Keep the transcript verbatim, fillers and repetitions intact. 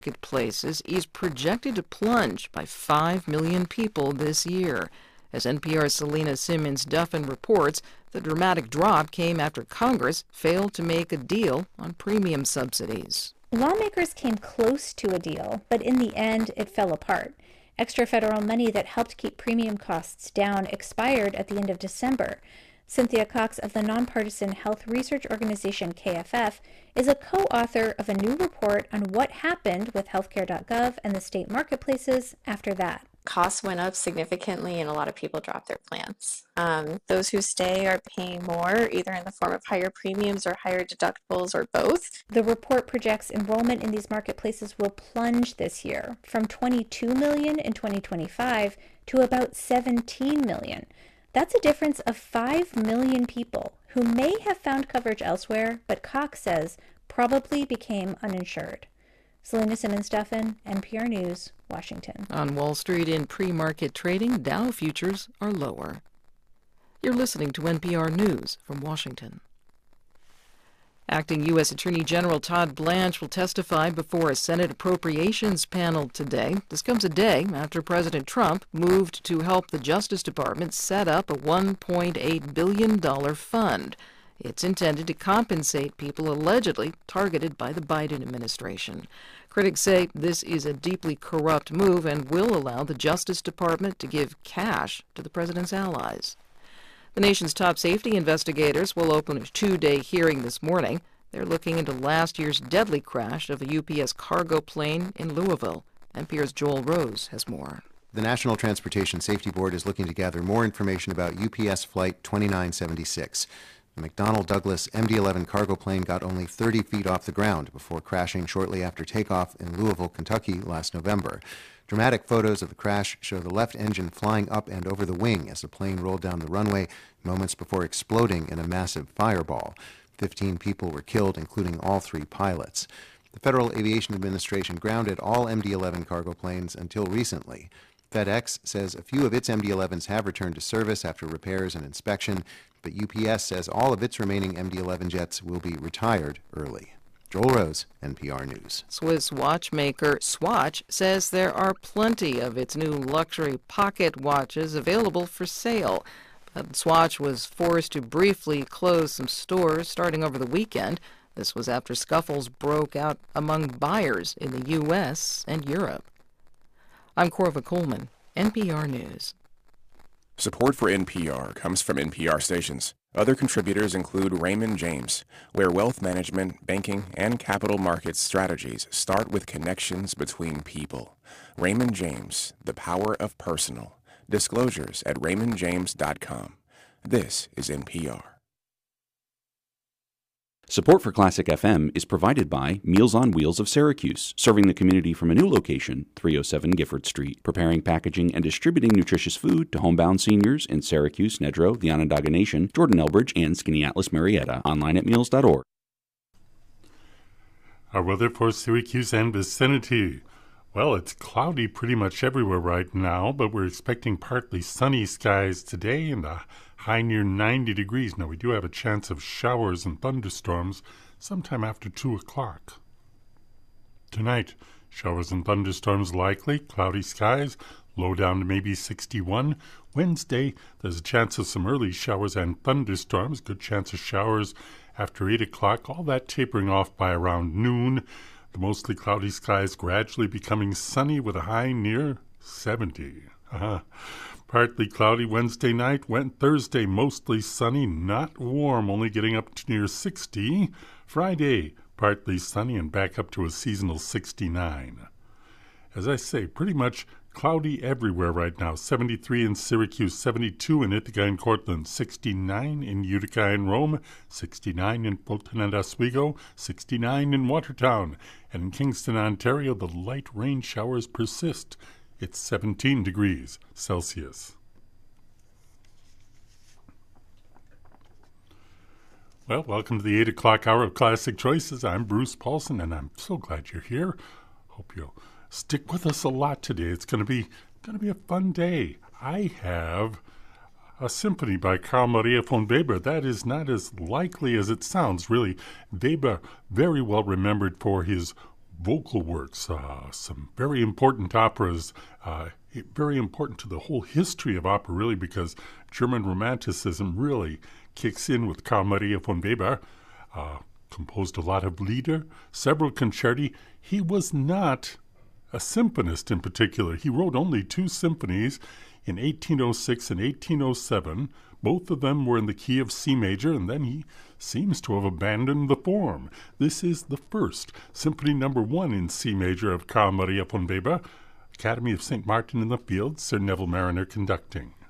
marketplaces is projected to plunge by five million people this year. As N P R's Selena Simmons-Duffin reports, the dramatic drop came after Congress failed to make a deal on premium subsidies. Lawmakers came close to a deal, but in the end, it fell apart. Extra federal money that helped keep premium costs down expired at the end of December. Cynthia Cox of the nonpartisan health research organization K F F is a co-author of a new report on what happened with healthcare dot gov and the state marketplaces after that. Costs went up significantly and a lot of people dropped their plans. Um, those who stay are paying more, either in the form of higher premiums or higher deductibles or both. The report projects enrollment in these marketplaces will plunge this year from twenty-two million in twenty twenty-five to about seventeen million. That's a difference of five million people who may have found coverage elsewhere, but Cox says probably became uninsured. Selena Simmons-Duffin, N P R News, Washington. On Wall Street in pre-market trading, Dow futures are lower. You're listening to N P R News from Washington. Acting U S Attorney General Todd Blanche will testify before a Senate Appropriations panel today. This comes a day after President Trump moved to help the Justice Department set up a one point eight billion dollars fund. It's intended to compensate people allegedly targeted by the Biden administration. Critics say this is a deeply corrupt move and will allow the Justice Department to give cash to the president's allies. The nation's top safety investigators will open a two-day hearing this morning. They're looking into last year's deadly crash of a U P S cargo plane in Louisville. N P R's Joel Rose has more. The National Transportation Safety Board is looking to gather more information about U P S Flight twenty-nine seventy-six. The McDonnell Douglas M D eleven cargo plane got only thirty feet off the ground before crashing shortly after takeoff in Louisville, Kentucky last November. Dramatic photos of the crash show the left engine flying up and over the wing as the plane rolled down the runway moments before exploding in a massive fireball. Fifteen people were killed, including all three pilots. The Federal Aviation Administration grounded all M D eleven cargo planes until recently. FedEx says a few of its M D elevens have returned to service after repairs and inspection, but U P S says all of its remaining M D eleven jets will be retired early. Joel Rose, N P R News. Swiss watchmaker Swatch says there are plenty of its new luxury pocket watches available for sale. But Swatch was forced to briefly close some stores starting over the weekend. This was after scuffles broke out among buyers in the U S and Europe. I'm Corva Coleman, N P R News. Support for N P R comes from N P R stations. Other contributors include Raymond James, where wealth management, banking, and capital markets strategies start with connections between people. Raymond James, the power of personal. Disclosures at raymond james dot com. This is N P R. Support for Classic F M is provided by Meals on Wheels of Syracuse, serving the community from a new location, three oh seven Gifford Street, preparing, packaging, and distributing nutritious food to homebound seniors in Syracuse, Nedrow, the Onondaga Nation, Jordan Elbridge, and Skaneateles, Marietta. Online at meals dot org. Our weather for Syracuse and vicinity. Well, it's cloudy pretty much everywhere right now, but we're expecting partly sunny skies today and a high near ninety degrees. Now, we do have a chance of showers and thunderstorms sometime after two o'clock. Tonight, showers and thunderstorms likely, cloudy skies, low down to maybe sixty-one. Wednesday, there's a chance of some early showers and thunderstorms, good chance of showers after eight o'clock, all that tapering off by around noon. The mostly cloudy skies gradually becoming sunny with a high near seventy. Uh-huh. Partly cloudy Wednesday night, went Thursday mostly sunny, not warm, only getting up to near sixty. Friday, partly sunny and back up to a seasonal sixty-nine. As I say, pretty much cloudy everywhere right now. seventy-three in Syracuse, seventy-two in Ithaca and Cortland, sixty-nine in Utica and Rome, sixty-nine in Fulton and Oswego, sixty-nine in Watertown. And in Kingston, Ontario, the light rain showers persist. It's seventeen degrees Celsius. Well, welcome to the eight o'clock hour of Classic Choices. I'm Bruce Paulson, and I'm so glad you're here. Hope you'll stick with us a lot today. It's going to be going to be a fun day. I have a symphony by Carl Maria von Weber. That is not as likely as it sounds, really. Weber, very well remembered for his vocal works, uh, some very important operas, uh, very important to the whole history of opera, really, because German Romanticism really kicks in with Carl Maria von Weber. Uh, composed a lot of Lieder, several concerti. He was not a symphonist in particular. He wrote only two symphonies in eighteen oh six and eighteen oh seven. Both of them were in the key of C major, and then he seems to have abandoned the form. This is the first Symphony Number One in C major of Carl Maria von Weber. Academy of Saint Martin in the Fields, Sir Neville Mariner conducting.